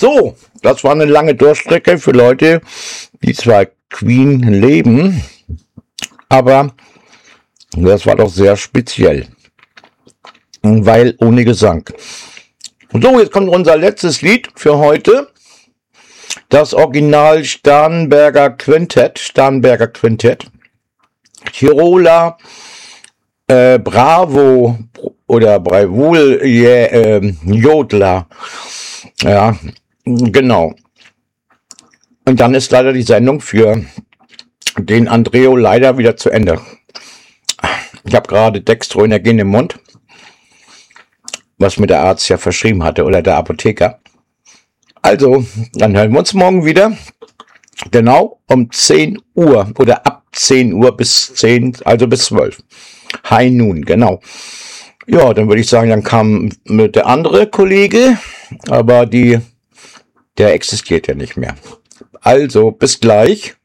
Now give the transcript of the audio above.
So, das war eine lange Durchstrecke für Leute, die zwar Queen leben, aber das war doch sehr speziell, weil ohne Gesang. So, jetzt kommt unser letztes Lied für heute. Das Original Starnberger Quintett. Tiroler Bravo oder Bravul Jodler. Ja, genau. Und dann ist leider die Sendung für den Andreo leider wieder zu Ende. Ich habe gerade Dextroenergien im Mund, was mir der Arzt ja verschrieben hatte oder der Apotheker. Also, dann hören wir uns morgen wieder. Genau um 10 Uhr oder ab 10 Uhr bis 10, also bis 12. High Noon, genau. Ja, dann würde ich sagen, dann kam mit der andere Kollege, aber der existiert ja nicht mehr. Also, bis gleich.